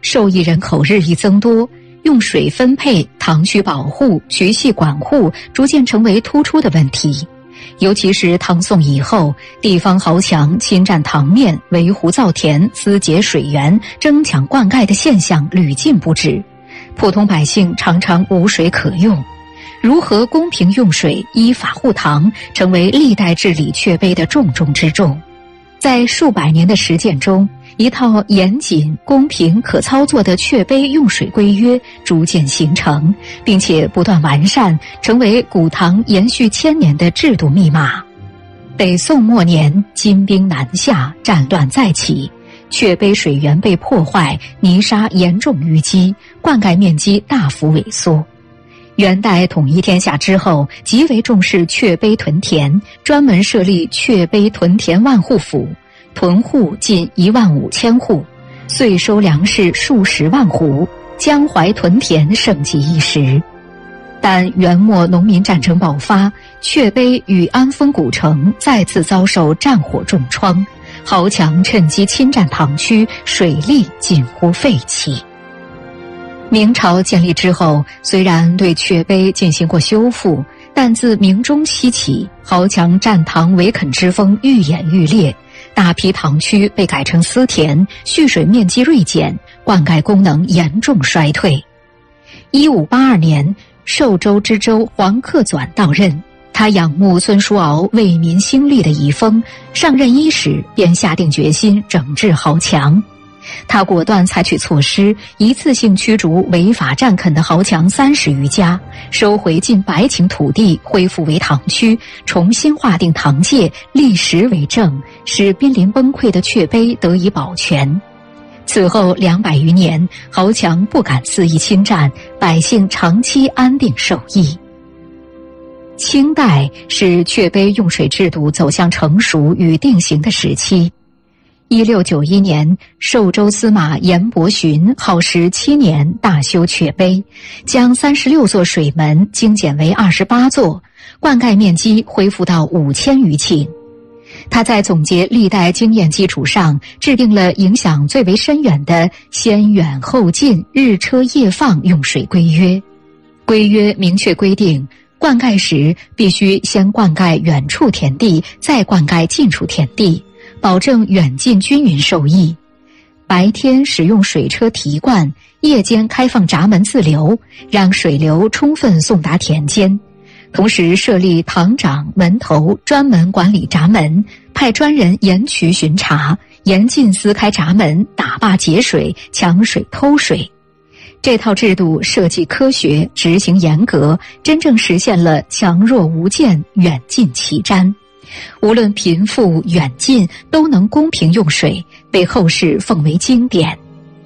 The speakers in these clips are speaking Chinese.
受益人口日益增多，用水分配、塘区保护、渠系管护逐渐成为突出的问题。尤其是唐宋以后，地方豪强侵占塘面、围湖造田、私劫水源、争抢灌溉的现象屡禁不止，普通百姓常常无水可用。如何公平用水、依法护塘，成为历代治理却碑的重中之重。在数百年的实践中，一套严谨、公平、可操作的却碑用水规约逐渐形成，并且不断完善，成为古塘延续千年的制度密码。北宋末年，金兵南下，战乱再起，却碑水源被破坏，泥沙严重淤积，灌溉面积大幅萎缩。元代统一天下之后，极为重视却碑屯田，专门设立却碑屯田万户府，屯户近15000户，岁收粮食数十万斛，江淮屯田盛极一时。但元末农民战争爆发，却碑与安丰古城再次遭受战火重创，豪强趁机侵占塘区，水利近乎废弃。明朝建立之后，虽然对却碑进行过修复，但自明中期起，豪强占塘围垦之风愈演愈烈，大批塘区被改成私田，蓄水面积锐减，灌溉功能严重衰退。1582年，寿州知州黄克纂到任，他仰慕孙叔敖为民兴利的遗风，上任伊始便下定决心整治豪强。他果断采取措施，一次性驱逐违法占垦的豪强30余家，收回近100顷土地，恢复为塘区，重新划定塘界，立时为政，使濒临崩溃的却碑得以保全。此后200余年，豪强不敢肆意侵占，百姓长期安定受益。清代是却碑用水制度走向成熟与定型的时期。1691年，寿州司马严伯询耗时7年大修却碑，将36座水门精简为28座，灌溉面积恢复到5000余顷。他在总结历代经验基础上，制定了影响最为深远的先远后近、日车夜放用水规约。规约明确规定，灌溉时必须先灌溉远处田地，再灌溉近处田地，保证远近均匀受益。白天使用水车提灌，夜间开放闸门自流，让水流充分送达田间。同时设立塘长、门头，专门管理闸门，派专人沿渠巡查，严禁撕开闸门，打坝截水、抢水偷水。这套制度设计科学，执行严格，真正实现了强弱无间、远近齐瞻。无论贫富远近，都能公平用水，被后世奉为经典。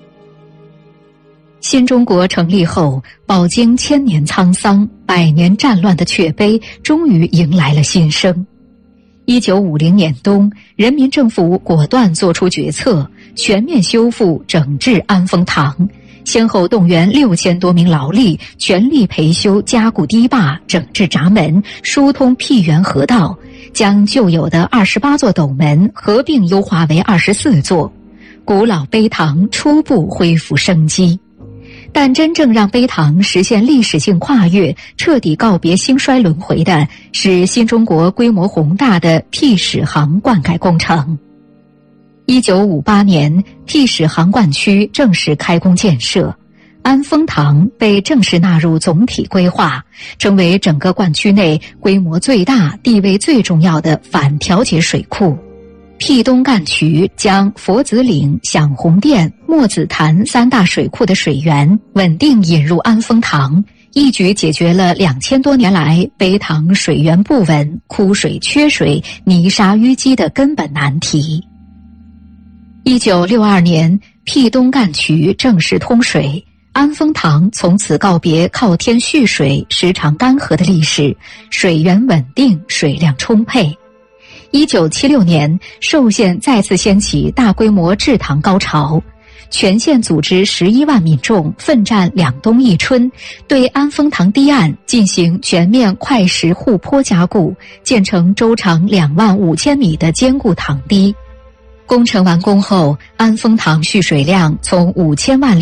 新中国成立后，饱经千年沧桑、100年战乱的却碑终于迎来了新生。1950年冬，人民政府果断作出决策，全面修复整治安丰塘，先后动员6000多名劳力，全力培修加固堤坝，整治闸门，疏通辟源河道，将旧有的28座斗门合并优化为24座，古老碑塘初步恢复生机。但真正让碑塘实现历史性跨越，彻底告别兴衰轮回的是新中国规模宏大的辟始杭灌溉工程。1958年，辟始杭灌区正式开工建设，安丰塘被正式纳入总体规划，成为整个灌区内规模最大、地位最重要的反调节水库。辟东干渠将佛子岭、响红店、墨子潭3大水库的水源稳定引入安丰塘，一举解决了2000多年来碑塘水源不稳、枯水缺水、泥沙淤积的根本难题。1962年，辟东干渠正式通水，安丰塘从此告别靠天蓄水、时常干涸的历史，水源稳定，水量充沛。1976年，寿县再次掀起大规模治塘高潮，全县组织11万民众奋战2冬1春，对安丰塘堤岸进行全面块石护坡加固，建成周长25000米的坚固塘堤。工程完工后，安丰塘蓄水量从5000万